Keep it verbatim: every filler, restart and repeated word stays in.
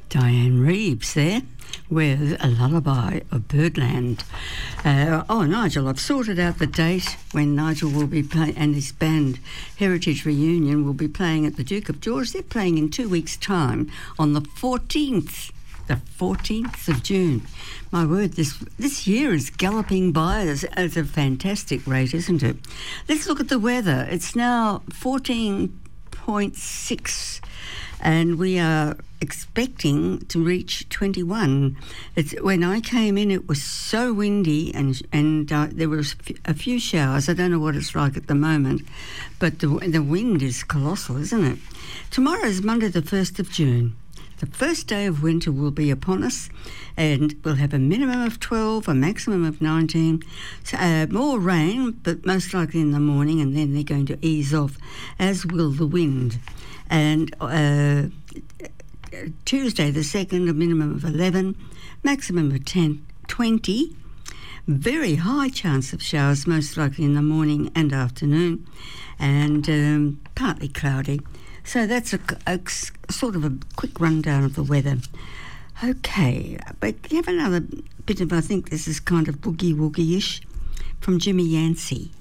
Diane Reeves there with A Lullaby of Birdland. Uh, oh, Nigel, I've sorted out the date when Nigel will be playing, and his band Heritage Reunion will be playing at the Duke of George. They're playing in two weeks' time on the fourteenth. The fourteenth of June. My word, this this year is galloping by at at a fantastic rate, isn't it? Let's look at the weather. It's now fourteen point six and we are expecting to reach twenty-one. It's, when I came in, it was so windy and and uh, there was a few showers. I don't know what it's like at the moment, but the, the wind is colossal, isn't it? Tomorrow is Monday the first of June. The first day of winter will be upon us, and we'll have a minimum of twelve, a maximum of nineteen. So, uh, more rain, but most likely in the morning, and then they're going to ease off, as will the wind. And uh, Tuesday the second, a minimum of eleven, maximum of ten, twenty. Very high chance of showers, most likely in the morning and afternoon, and um, partly cloudy. So that's a, a, a sort of a quick rundown of the weather. Okay, but you have another bit of, I think this is kind of boogie-woogie-ish, from Jimmy Yancey.